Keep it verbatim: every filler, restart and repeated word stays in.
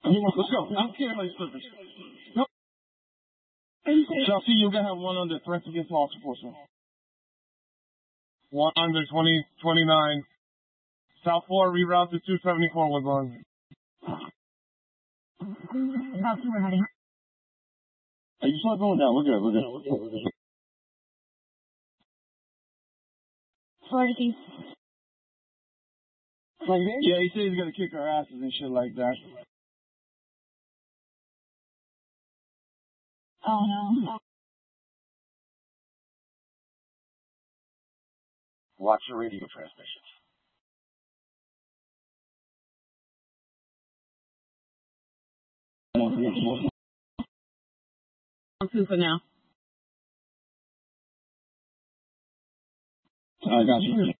Let's go. I don't care about your slippers. No. Chelsea, you're going to have one under threats against law enforcement. One under twenty twenty-nine. South four, reroute to two seventy-four Woodlawn. South two, we're heading. Are you still going down? We're good, we're good, we're good, we're good. Florida Keys. Yeah, he said he's going to kick our asses and shit like that. Oh, no. Watch your radio transmissions. I'm two for now. I got you.